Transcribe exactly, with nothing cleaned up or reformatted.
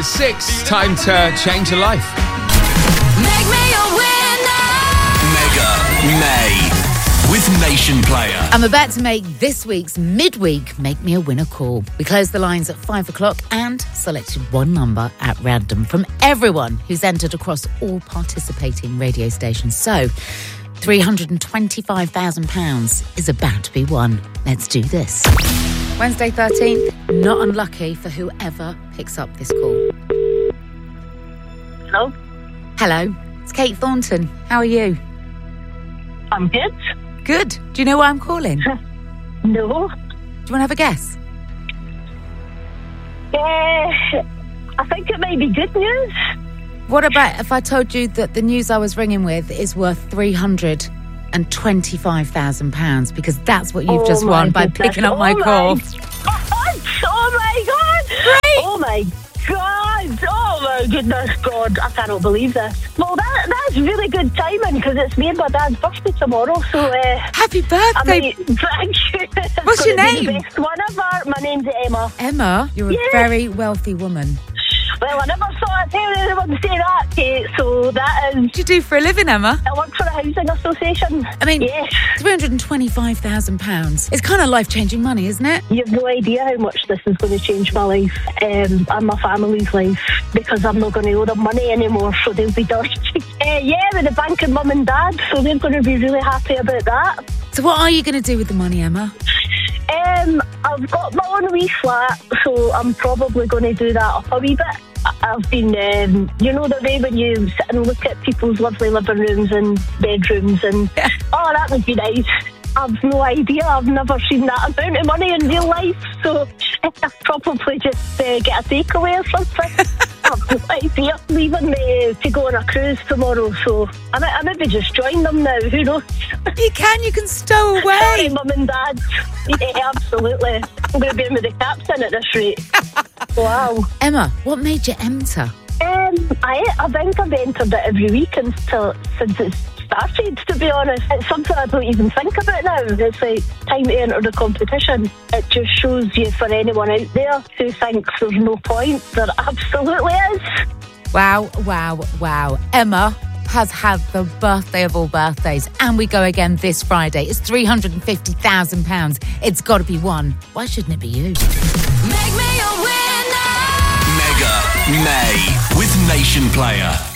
Six, time to change your life. Make me a winner. Mega May with Nation Player. I'm about to make this week's midweek Make Me a Winner call. We close the lines at five o'clock and selected one number at random from everyone who's entered across all participating radio stations. So, three hundred twenty-five thousand pounds is about to be won. Let's do this. Wednesday thirteenth, not unlucky for whoever picks up this call. Hello? Hello, it's Kate Thornton. How are you? I'm good. Good. Do you know why I'm calling? Do No. you want to have a guess? Uh, I think it might be good news. What about if I told you that the news I was ringing with is worth three hundred twenty-five thousand pounds, because that's what you've Oh just my won by goodness. picking up Oh my my call. God. Oh my God! Great. Oh my God! Oh my goodness, God! I cannot believe this. Well, that that's really good timing because it's me and my dad's birthday tomorrow. So, uh, Happy I birthday, mean, thank you. It's What's your gonna be name? The best one ever. My name's Emma. Emma. You're a Yeah. very wealthy woman. Well, I never thought I'd hear anyone say that, Kate. So that is. What do you do for a living, Emma? I work for a housing association. I mean, Yes. three hundred twenty-five thousand pounds. It's kind of life-changing money, isn't it? You have no idea how much this is going to change my life um, and my family's life, because I'm not going to owe them money anymore, so they'll be delighted. uh, yeah, with the bank and mum and dad, so they're going to be really happy about that. So what are you going to do with the money, Emma? Um, I've got my own wee flat, so I'm probably going to do that up a wee bit. I- I've been, um, you know, the way when you sit and look at people's lovely living rooms and bedrooms and, Yeah. oh, that would be nice. I've no idea. I've never seen that amount of money in real life, so I'll probably just uh, get a takeaway or something. I've no idea. Leaving uh, to go on a cruise tomorrow, so I might, I maybe just join them now. Who knows? You can. You can stow Sorry, away. mum and dad. Yeah, absolutely. I'm going to be in with the captain at this rate. Wow. Emma, what made you enter? Um, I, I think I've entered it every week until, since it's started, to be honest. It's something I don't even think about now. It's like time to enter the competition. It just shows you, for anyone out there who thinks there's no point, there absolutely is. Wow, wow, wow. Emma has had the birthday of all birthdays, and we go again this Friday. It's three hundred fifty thousand pounds. It's got to be won. Why shouldn't it be you? Make me a winner. Mega May with Nation Player.